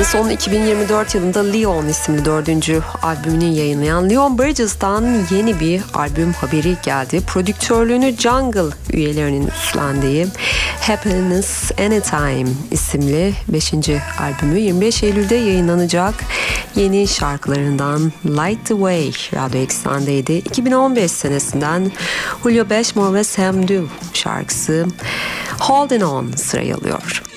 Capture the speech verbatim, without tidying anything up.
En son iki bin yirmi dört yılında Leon isimli dördüncü albümünü yayınlayan Leon Bridges'tan yeni bir albüm haberi geldi. Prodüktörlüğünü Jungle üyelerinin üstlendiği Happiness Anytime isimli beşinci albümü yirmi beş Eylül'de yayınlanacak. Yeni şarkılarından Light the Way Radyo Eksen'deydi. iki bin on beş senesinden Julio Bashmore ve Sam Dew şarkısı Holding On sırayı alıyor.